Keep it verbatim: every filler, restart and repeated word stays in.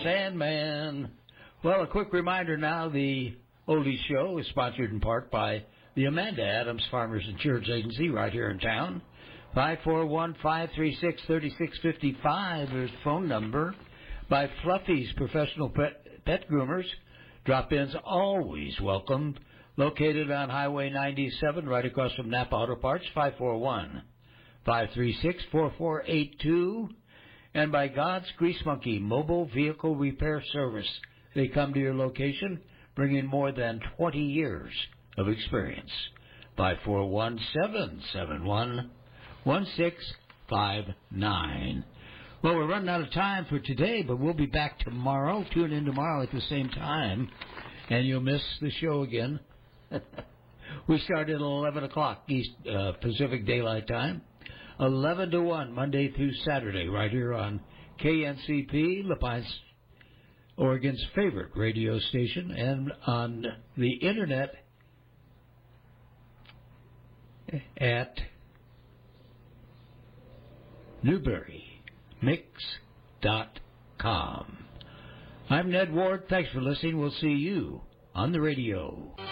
Sandman. Well, a quick reminder now, the Oldies Show is sponsored in part by the Amanda Adams Farmers Insurance Agency right here in town. five four one, five three six, three six five five is the phone number. By Fluffy's Professional Pet, Pet Groomers. Drop-ins always welcome. Located on Highway ninety-seven right across from Napa Auto Parts, five four one, five three six, four four eight two. And by God's Grease Monkey Mobile Vehicle Repair Service. They come to your location, bringing more than twenty years of experience. five four one, seven seven one, one six five nine. Well, we're running out of time for today, but we'll be back tomorrow. Tune in tomorrow at the same time, and you'll miss the show again. We start at eleven o'clock East uh, Pacific Daylight Time, eleven to one, Monday through Saturday, right here on K N C P, La Pine, Oregon's favorite radio station, and on the Internet at Newberry Mix dot com. I'm Ned Ward. Thanks for listening. We'll see you on the radio.